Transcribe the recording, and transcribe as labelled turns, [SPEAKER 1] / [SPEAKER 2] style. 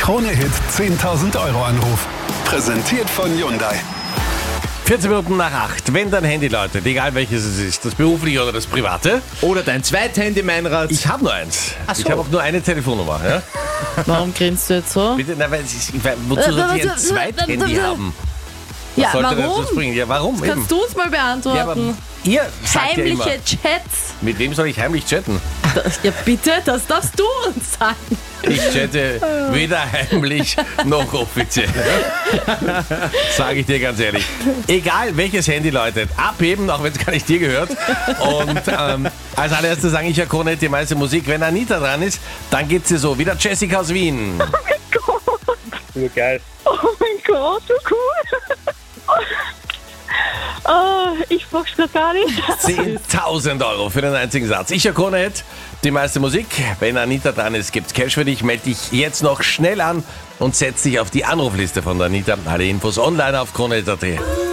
[SPEAKER 1] Krone-Hit 10.000 Euro Anruf. Präsentiert von Hyundai.
[SPEAKER 2] 14 Minuten nach 8. Wenn dein Handy läutet, egal welches es ist, das berufliche oder das private.
[SPEAKER 3] Oder dein Zweithandy, Meinrad.
[SPEAKER 2] Ich habe nur eins.
[SPEAKER 3] Ach so.
[SPEAKER 2] Ich habe auch nur eine Telefonnummer. Ja?
[SPEAKER 4] Warum grinst du jetzt so?
[SPEAKER 2] Bitte, wozu soll ich ein Zweithandy haben? Was
[SPEAKER 4] Ja,
[SPEAKER 2] sollte
[SPEAKER 4] warum?
[SPEAKER 2] das bringen? Ja, warum? Eben.
[SPEAKER 4] Kannst du es mal beantworten?
[SPEAKER 2] Ja, aber ihr sagt ja immer,
[SPEAKER 4] Heimliche Chats.
[SPEAKER 2] mit wem soll ich heimlich chatten?
[SPEAKER 4] Ja, bitte, das darfst du uns sagen.
[SPEAKER 2] Ich chatte weder heimlich noch offiziell. Sage ich dir ganz ehrlich. Egal welches Handy läutet, abheben, auch wenn es gar nicht dir gehört. Und als allererstes sage ich ja Krone-Hit die meiste Musik. Wenn Anita dran ist, dann geht's dir so. Wieder Jessica aus Wien.
[SPEAKER 5] Nur geil.
[SPEAKER 6] Oh mein Gott, so cool. Oh, ich pack's grad gar nicht.
[SPEAKER 2] 10.000 Euro für den einzigen Satz. Ich ja Krone-Hit, die meiste Musik. Wenn Anita dran ist, gibt's Cash für dich. Meld dich jetzt noch schnell an und setz dich auf die Anrufliste von der Anita. Alle Infos online auf Krone.at.